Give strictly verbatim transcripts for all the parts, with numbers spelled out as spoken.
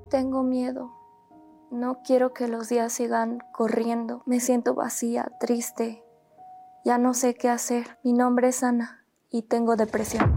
Tengo miedo. No quiero que los días sigan corriendo. Me siento vacía, triste. Ya no sé qué hacer. Mi nombre es Ana y tengo depresión.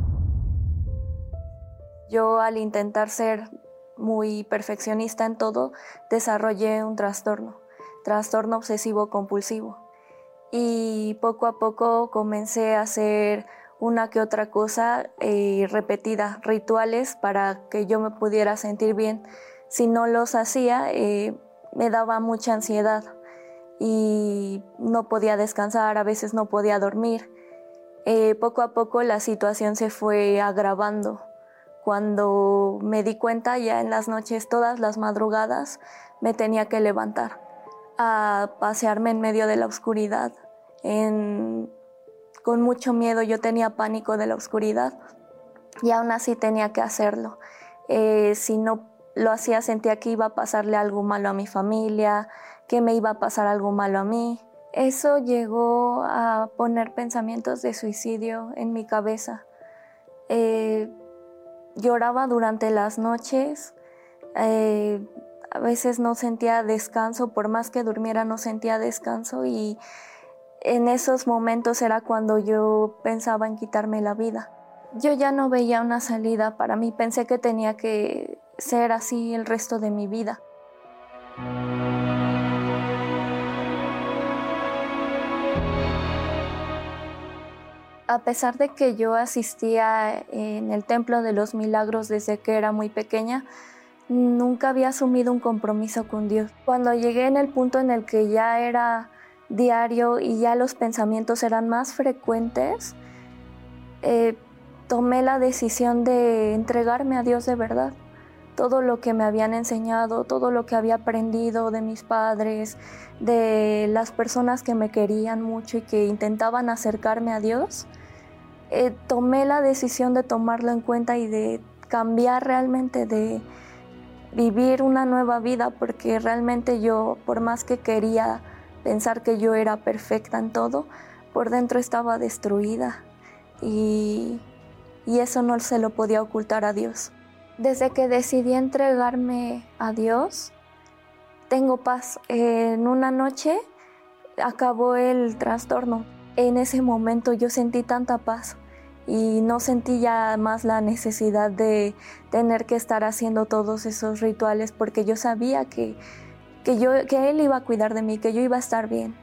Yo, al intentar ser muy perfeccionista en todo, desarrollé un trastorno, trastorno obsesivo compulsivo. Y poco a poco comencé a hacer una que otra cosa eh, repetida, rituales para que yo me pudiera sentir bien. Si no los hacía, eh, me daba mucha ansiedad y no podía descansar, a veces no podía dormir. Eh, poco a poco la situación se fue agravando. Cuando me di cuenta, ya en las noches, todas las madrugadas, me tenía que levantar a pasearme en medio de la oscuridad. En, con mucho miedo, yo tenía pánico de la oscuridad y aún así tenía que hacerlo. Eh, si no lo hacía, sentía que iba a pasarle algo malo a mi familia, que me iba a pasar algo malo a mí. Eso llegó a poner pensamientos de suicidio en mi cabeza. Eh, lloraba durante las noches, eh, a veces no sentía descanso, por más que durmiera no sentía descanso, y en esos momentos era cuando yo pensaba en quitarme la vida. Yo ya no veía una salida para mí, pensé que tenía que ser así el resto de mi vida. A pesar de que yo asistía en el Templo de los Milagros desde que era muy pequeña, nunca había asumido un compromiso con Dios. Cuando llegué en el punto en el que ya era diario y ya los pensamientos eran más frecuentes, eh, tomé la decisión de entregarme a Dios de verdad. Todo lo que me habían enseñado, todo lo que había aprendido de mis padres, de las personas que me querían mucho y que intentaban acercarme a Dios, eh, tomé la decisión de tomarlo en cuenta y de cambiar realmente, de vivir una nueva vida, porque realmente yo, por más que quería pensar que yo era perfecta en todo, por dentro estaba destruida y, y eso no se lo podía ocultar a Dios. Desde que decidí entregarme a Dios, tengo paz. En una noche acabó el trastorno. En ese momento yo sentí tanta paz y no sentí ya más la necesidad de tener que estar haciendo todos esos rituales, porque yo sabía que, que, yo, que Él iba a cuidar de mí, que yo iba a estar bien.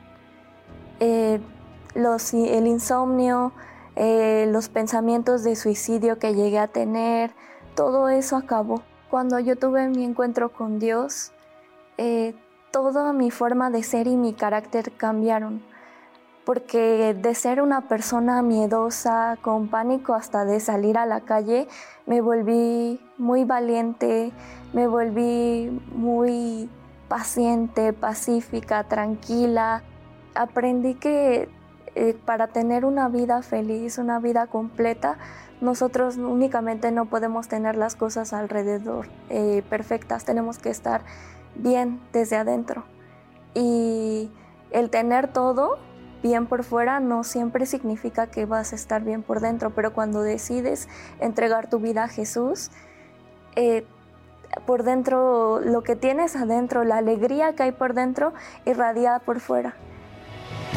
Eh, los, el insomnio, eh, los pensamientos de suicidio que llegué a tener, todo eso acabó. Cuando yo tuve mi encuentro con Dios, eh, toda mi forma de ser y mi carácter cambiaron, porque de ser una persona miedosa, con pánico hasta de salir a la calle, me volví muy valiente, me volví muy paciente, pacífica, tranquila. Aprendí que eh, para tener una vida feliz, una vida completa, nosotros únicamente no podemos tener las cosas alrededor eh, perfectas, tenemos que estar bien desde adentro. Y el tener todo bien por fuera no siempre significa que vas a estar bien por dentro, pero cuando decides entregar tu vida a Jesús, eh, por dentro, lo que tienes adentro, la alegría que hay por dentro, irradia por fuera.